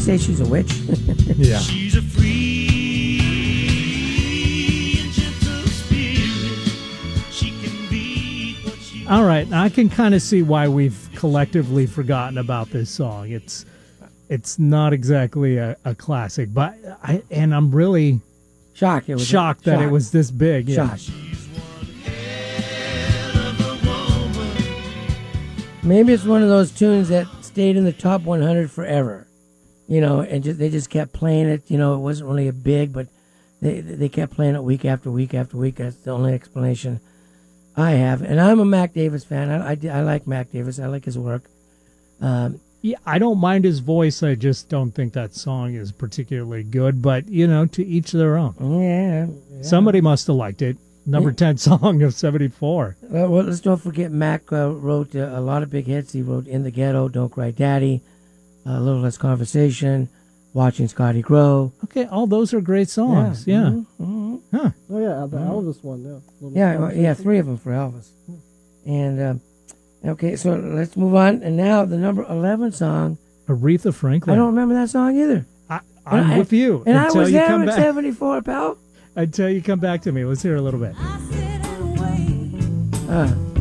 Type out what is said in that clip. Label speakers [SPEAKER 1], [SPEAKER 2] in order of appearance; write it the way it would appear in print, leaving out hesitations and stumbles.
[SPEAKER 1] say she's a witch?
[SPEAKER 2] Yeah.
[SPEAKER 3] She's a free and gentle spirit. She can be what she
[SPEAKER 2] All right, I can kind of see why we've collectively forgotten about this song. It's not exactly a classic, but I'm really
[SPEAKER 1] shocked
[SPEAKER 2] that it was this big. Yeah.
[SPEAKER 1] Shocked. Maybe it's one of those tunes that stayed in the top 100 forever, and they just kept playing it. It wasn't really a big, but they kept playing it week after week after week. That's the only explanation I have. And I'm a Mac Davis fan. I like Mac Davis. I like his work.
[SPEAKER 2] Yeah, I don't mind his voice. I just don't think that song is particularly good. But, to each their own.
[SPEAKER 1] Yeah.
[SPEAKER 2] Somebody must have liked it. Number 10 song of 74.
[SPEAKER 1] Well, let's don't forget Mac wrote a lot of big hits. He wrote In the Ghetto, Don't Cry Daddy, A Little Less Conversation, Watching Scotty Grow.
[SPEAKER 2] Okay, all those are great songs. Yeah.
[SPEAKER 1] Mm-hmm.
[SPEAKER 2] Huh.
[SPEAKER 4] Oh, yeah, the Elvis one,
[SPEAKER 1] Yeah, 3 of them for Elvis. And, okay, so let's move on. And now the number 11 song.
[SPEAKER 2] Aretha Franklin.
[SPEAKER 1] I don't remember that song either.
[SPEAKER 2] I'm with you.
[SPEAKER 1] And I
[SPEAKER 2] until
[SPEAKER 1] was
[SPEAKER 2] you
[SPEAKER 1] there
[SPEAKER 2] come
[SPEAKER 1] in
[SPEAKER 2] back.
[SPEAKER 1] 74, pal.
[SPEAKER 2] Until you come back to me. Let's hear a little bit.
[SPEAKER 3] I sit and wait.